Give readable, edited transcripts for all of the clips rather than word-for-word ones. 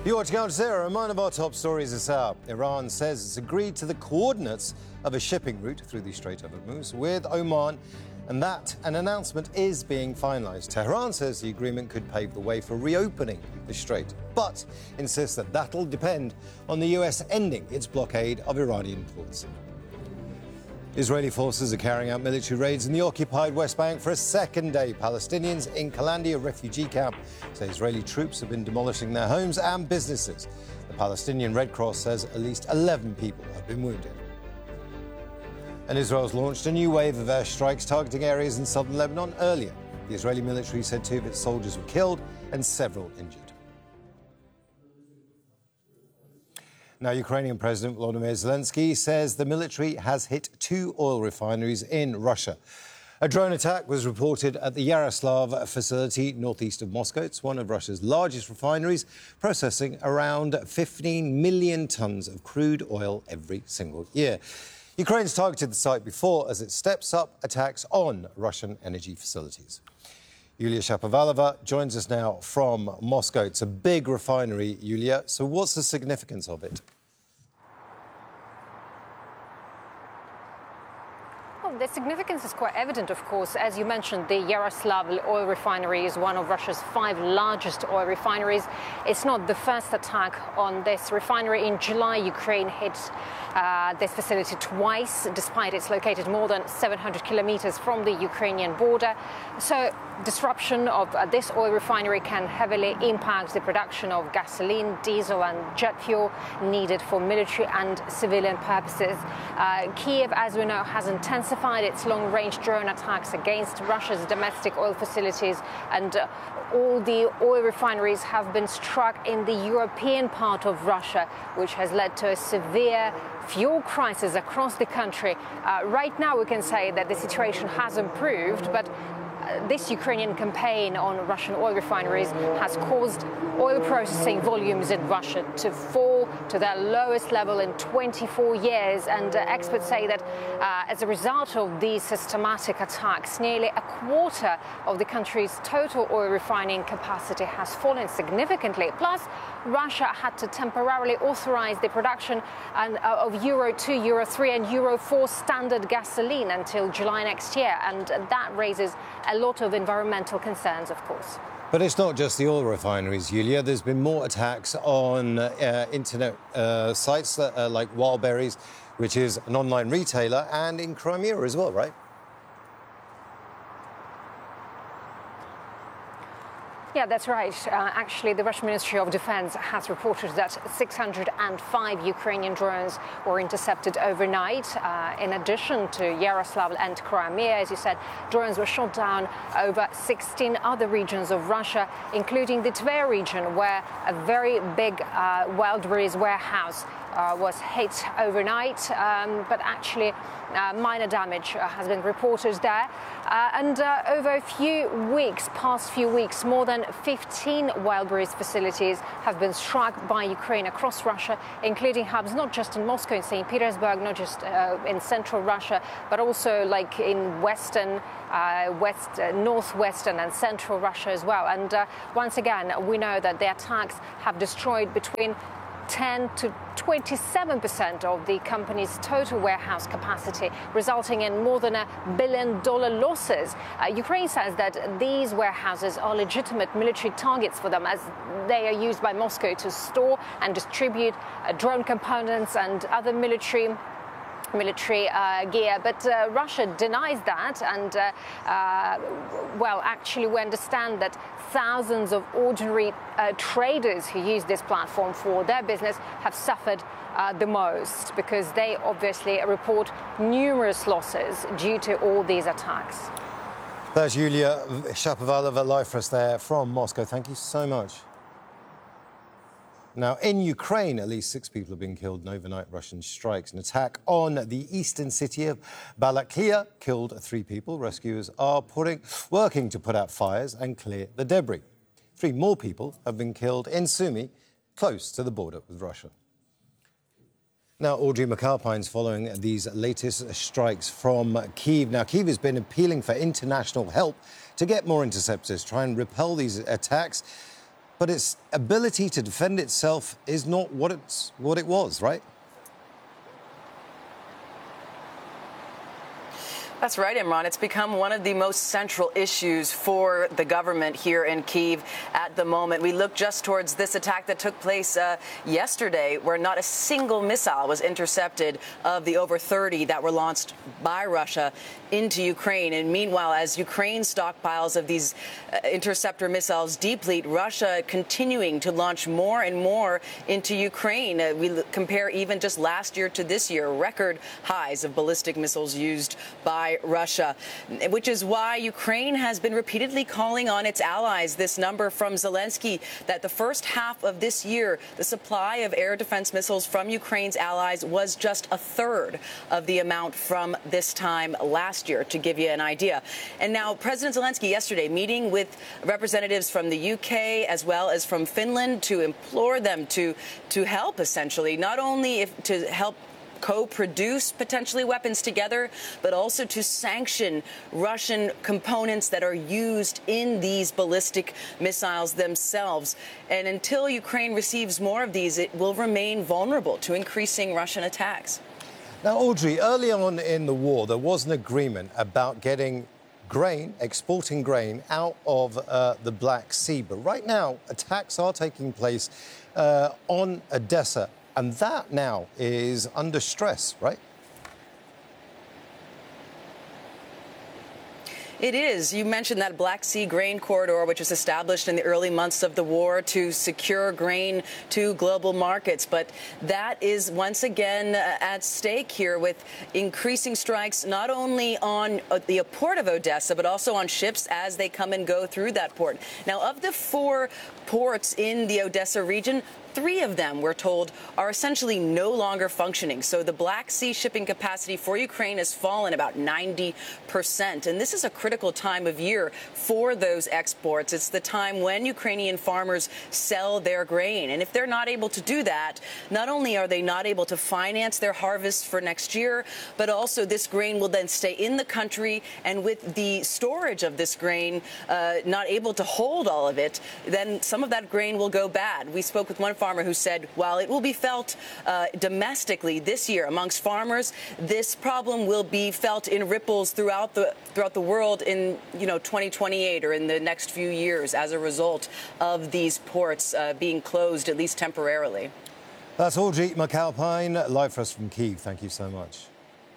You're watching Al Jazeera, and one of our top stories this hour. Iran says it's agreed to the coordinates of a shipping route through the Strait of Hormuz with Oman, and that an announcement is being finalised. Tehran says the agreement could pave the way for reopening the strait, but insists that that'll depend on the US ending its blockade of Iranian ports. Israeli forces are carrying out military raids in the occupied West Bank for a second day. Palestinians in Kalandia refugee camp say Israeli troops have been demolishing their homes and businesses. The Palestinian Red Cross says at least 11 people have been wounded. And Israel's launched a new wave of airstrikes targeting areas in southern Lebanon earlier. The Israeli military said 2 of its soldiers were killed and several injured. Now, Ukrainian President Volodymyr Zelensky says the military has hit 2 oil refineries in Russia. A drone attack was reported at the Yaroslav facility northeast of Moscow. It's one of Russia's largest refineries, processing around 15 million tons of crude oil every single year. Ukraine's targeted the site before as it steps up attacks on Russian energy facilities. Yulia Shapovalova joins us now from Moscow. It's a big refinery, Yulia. So what's the significance of it? Well, the significance is quite evident, of course. As you mentioned, the Yaroslav oil refinery is one of Russia's 5 largest oil refineries. It's not the first attack on this refinery. In July, Ukraine hit this facility twice, despite it's located more than 700 kilometers from the Ukrainian border. So disruption of this oil refinery can heavily impact the production of gasoline, diesel and jet fuel needed for military and civilian purposes. Kiev, as we know, has intensified its long-range drone attacks against Russia's domestic oil facilities, and all the oil refineries have been struck in the European part of Russia, which has led to a severe fuel crisis across the country. Right now, we can say that the situation has improved, but this Ukrainian campaign on Russian oil refineries has caused oil processing volumes in Russia to fall to their lowest level in 24 years. And experts say that as a result of these systematic attacks, nearly a quarter of the country's total oil refining capacity has fallen significantly. Plus, Russia had to temporarily authorize the production of Euro 2, Euro 3 and Euro 4 standard gasoline until July next year. And that raises a lot of environmental concerns, of course. But it's not just the oil refineries, Yulia. There's been more attacks on internet sites like Wildberries, which is an online retailer, and in Crimea as well, right? Yeah, that's right. Actually, the Russian Ministry of Defense has reported that 605 Ukrainian drones were intercepted overnight. In addition to Yaroslav and Crimea, as you said, drones were shot down over 16 other regions of Russia, including the Tver region, where a very big Wildberries warehouse was hit overnight, but actually minor damage has been reported there. And over past few weeks, more than 15 Wildberries facilities have been struck by Ukraine across Russia, including hubs not just in Moscow and St. Petersburg, not just in central Russia, but also like in northwestern and central Russia as well. And once again, we know that the attacks have destroyed between 10 to 27% of the company's total warehouse capacity, resulting in more than $1 billion losses. Ukraine says that these warehouses are legitimate military targets for them, as they are used by Moscow to store and distribute drone components and other military gear, but Russia denies that, and actually we understand that thousands of ordinary traders who use this platform for their business have suffered the most, because they obviously report numerous losses due to all these attacks. That's Yulia Shapovalova live for us there from Moscow. Thank you so much. Now, in Ukraine, at least 6 people have been killed in overnight Russian strikes. An attack on the eastern city of Balaklia killed 3 people. Rescuers are working to put out fires and clear the debris. 3 more people have been killed in Sumy, close to the border with Russia. Now, Audrey McAlpine's following these latest strikes from Kyiv. Now, Kyiv has been appealing for international help to get more interceptors, try and repel these attacks. but its ability to defend itself is not what it was, right? That's right, Imran. It's become one of the most central issues for the government here in Kyiv at the moment. We look just towards this attack that took place yesterday, where not a single missile was intercepted of the over 30 that were launched by Russia into Ukraine. And meanwhile, as Ukraine's stockpiles of these interceptor missiles deplete, Russia continuing to launch more and more into Ukraine. We compare even just last year to this year, record highs of ballistic missiles used by Russia, which is why Ukraine has been repeatedly calling on its allies. This number from Zelensky, that the first half of this year, the supply of air defense missiles from Ukraine's allies was just a third of the amount from this time last year, to give you an idea. And now President Zelensky yesterday meeting with representatives from the UK as well as from Finland to implore them to help, essentially, not only to help co-produce potentially weapons together, but also to sanction Russian components that are used in these ballistic missiles themselves. And until Ukraine receives more of these, it will remain vulnerable to increasing Russian attacks. Now, Audrey, early on in the war, there was an agreement about getting grain, exporting grain out of the Black Sea. But right now, attacks are taking place on Odessa. And that now is under stress, right? It is. You mentioned that Black Sea grain corridor, which was established in the early months of the war to secure grain to global markets. But that is once again at stake here with increasing strikes, not only on the port of Odessa, but also on ships as they come and go through that port. Now, of the 4 ports in the Odessa region, 3 of them, we're told, are essentially no longer functioning. So the Black Sea shipping capacity for Ukraine has fallen about 90%. And this is a critical time of year for those exports. It's the time when Ukrainian farmers sell their grain. And if they're not able to do that, not only are they not able to finance their harvest for next year, but also this grain will then stay in the country. And with the storage of this grain not able to hold all of it, then some of that grain will go bad. We spoke with one farmer who said, while it will be felt domestically this year amongst farmers, this problem will be felt in ripples throughout the world in 2028 or in the next few years as a result of these ports being closed, at least temporarily. That's Audrey McAlpine, live for us from Kyiv. Thank you so much.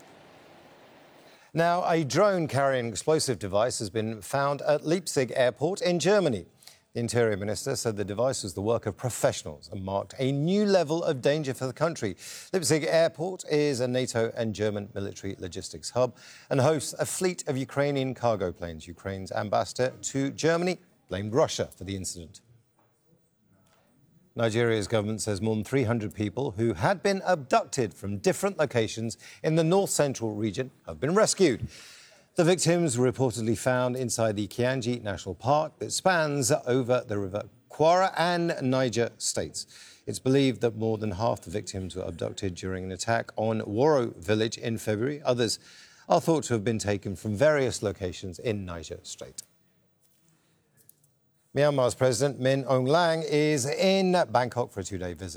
Now, a drone carrying an explosive device has been found at Leipzig Airport in Germany. The Interior Minister said the device was the work of professionals and marked a new level of danger for the country. Leipzig Airport is a NATO and German military logistics hub and hosts a fleet of Ukrainian cargo planes. Ukraine's ambassador to Germany blamed Russia for the incident. Nigeria's government says more than 300 people who had been abducted from different locations in the north-central region have been rescued. The victims were reportedly found inside the Kianji National Park that spans over the river Kwara and Niger states. It's believed that more than half the victims were abducted during an attack on Woro village in February. Others are thought to have been taken from various locations in Niger State. Myanmar's President Min Aung Hlaing is in Bangkok for a 2-day visit.